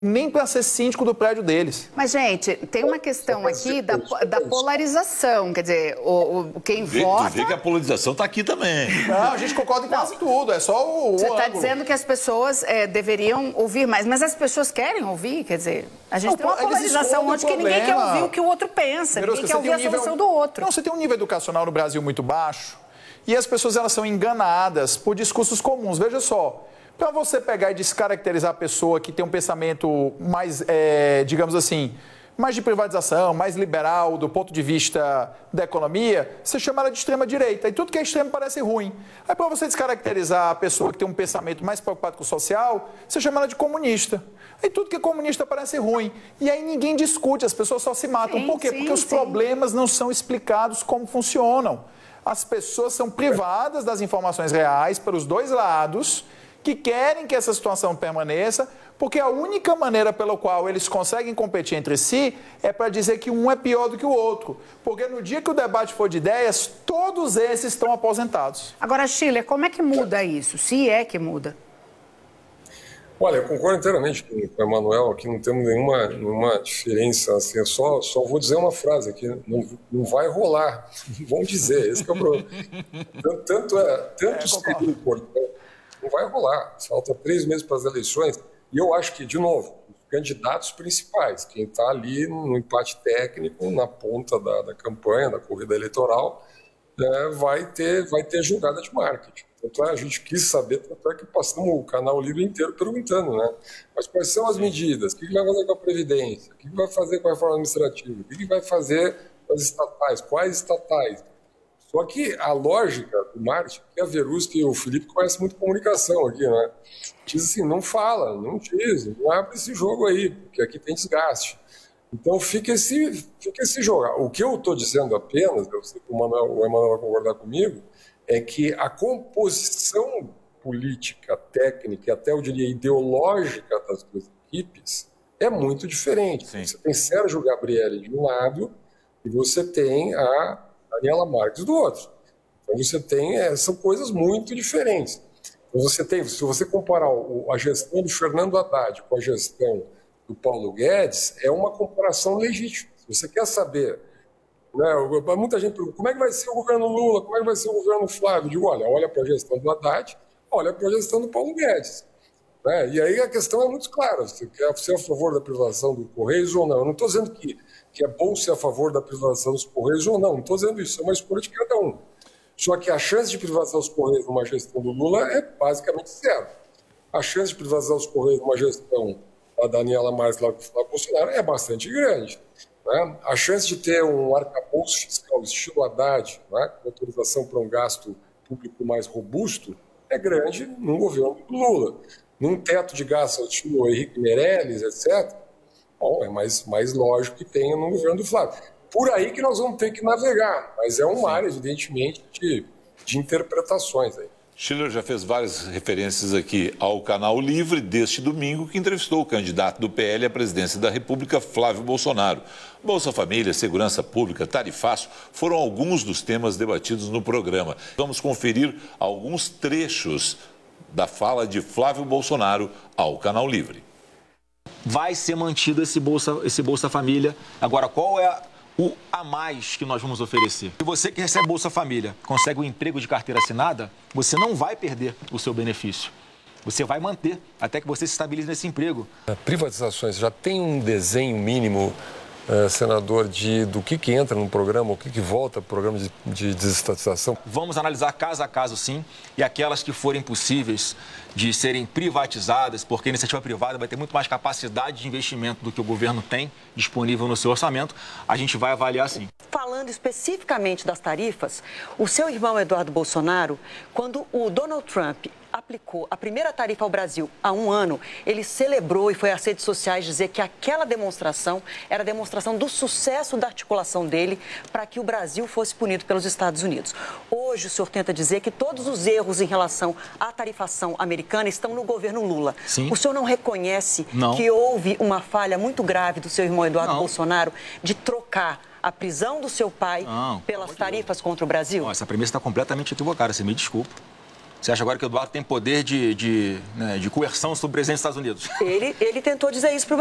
nem para ser síndico do prédio deles. Mas, gente, tem uma questão aqui da polarização. Quer dizer, quem vota... Tu vê que a polarização está aqui também. Não, a gente concorda em quase tudo, é só o Você está ângulo. dizendo que as pessoas deveriam ouvir mais, mas as pessoas querem ouvir, quer dizer... A gente tem uma polarização onde que ninguém quer ouvir o que o outro pensa, ninguém quer ouvir a solução do outro. Não, você tem um nível educacional no Brasil muito baixo e as pessoas elas são enganadas por discursos comuns. Veja só, para você pegar e descaracterizar a pessoa que tem um pensamento mais, digamos assim, mais de privatização, mais liberal do ponto de vista da economia, você chama ela de extrema-direita. E tudo que é extremo parece ruim. Aí, para você descaracterizar a pessoa que tem um pensamento mais preocupado com o social, você chama ela de comunista. Aí tudo que é comunista parece ruim. E aí ninguém discute, as pessoas só se matam. Sim, Por quê? Porque os problemas não são explicados como funcionam. As pessoas são privadas das informações reais pelos dois lados, que querem que essa situação permaneça, porque a única maneira pela qual eles conseguem competir entre si é para dizer que um é pior do que o outro. Porque no dia que o debate for de ideias, todos esses estão aposentados. Agora, Schiller, como é que muda isso? Se é que muda? Olha, eu concordo inteiramente com o Emanuel, aqui não temos nenhuma diferença, assim, eu só vou dizer uma frase aqui, não vai rolar, vão dizer, esse que é o problema. Tanto seria importante, não vai rolar, falta 3 meses para as eleições, e eu acho que, de novo, os candidatos principais, quem está ali no empate técnico, na ponta da campanha, da corrida eleitoral, vai ter jogada de marketing. Tanto a gente quis saber, tanto é que passamos o canal Livre inteiro perguntando, né? Mas quais são as medidas? O que vai fazer com a Previdência? O que vai fazer com a reforma administrativa? O que vai fazer com as estatais? Quais estatais? Só que a lógica do marketing, que a Verusca e o Felipe conhecem muito comunicação aqui, né? Diz assim, não fala, não diz, não abre esse jogo aí, porque aqui tem desgaste. Então fica esse jogo. O que eu estou dizendo apenas, eu sei que o Emanuel vai concordar comigo, é que a composição política, técnica e até, eu diria, ideológica das duas equipes é muito diferente. Sim. Você tem Sérgio Gabrielli de um lado e você tem a Daniela Marques do outro. Então você tem, são coisas muito diferentes. Então se você comparar a gestão do Fernando Haddad com a gestão do Paulo Guedes, é uma comparação legítima. Se você quer saber... Muita gente pergunta, como é que vai ser o governo Lula, como é que vai ser o governo Flávio? Eu digo, olha para a gestão do Haddad, olha para a gestão do Paulo Guedes. E aí a questão é muito clara, você quer ser a favor da privatização dos Correios ou não? Eu não estou dizendo que é bom ser a favor da privatização dos Correios ou não estou dizendo isso, é uma escolha de cada um. Só que a chance de privatizar os Correios numa gestão do Lula é basicamente zero. A chance de privatizar os Correios numa gestão da Daniela Marques lá com o Flávio Bolsonaro é bastante grande. A chance de ter um arcabouço fiscal estilo Haddad, com autorização para um gasto público mais robusto, é grande no governo do Lula. Num teto de gastos estilo Henrique Meirelles, etc., bom, é mais lógico que tenha no governo do Flávio. Por aí que nós vamos ter que navegar, mas é um mar, evidentemente, de interpretações aí. Schiller já fez várias referências aqui ao Canal Livre deste domingo, que entrevistou o candidato do PL à presidência da República, Flávio Bolsonaro. Bolsa Família, segurança pública, tarifaço foram alguns dos temas debatidos no programa. Vamos conferir alguns trechos da fala de Flávio Bolsonaro ao Canal Livre. Vai ser mantido esse Bolsa Família. Agora, qual é o a mais que nós vamos oferecer? Se você que recebe Bolsa Família consegue um emprego de carteira assinada, você não vai perder o seu benefício. Você vai manter até que você se estabilize nesse emprego. Privatizações já tem um desenho mínimo, senador, do que entra no programa, o que volta para o programa de desestatização? Vamos analisar caso a caso, sim, e aquelas que forem possíveis de serem privatizadas, porque a iniciativa privada vai ter muito mais capacidade de investimento do que o governo tem disponível no seu orçamento, a gente vai avaliar, sim. Falando especificamente das tarifas, o seu irmão Eduardo Bolsonaro, quando o Donald Trump aplicou a primeira tarifa ao Brasil há um ano, ele celebrou e foi às redes sociais dizer que aquela demonstração era a demonstração do sucesso da articulação dele para que o Brasil fosse punido pelos Estados Unidos. Hoje o senhor tenta dizer que todos os erros em relação à tarifação americana estão no governo Lula. Sim. O senhor não reconhece Não. que houve uma falha muito grave do seu irmão Eduardo Bolsonaro de trocar a prisão do seu pai pelas tarifas contra o Brasil? Essa premissa está completamente equivocada, você me desculpa. Você acha agora que o Eduardo tem poder de coerção sobre o presidente dos Estados Unidos? Ele tentou dizer isso para